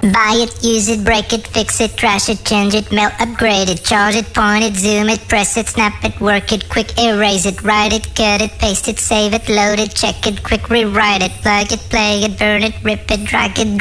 Buy it, use it, break it, fix it, trash it, change it, mail, upgrade it, charge it, point it, zoom it, press it, snap it, work it, quick erase it, write it, cut it, paste it, save it, load it, check it, quick rewrite it, plug it, play it, burn it, rip it, drag it,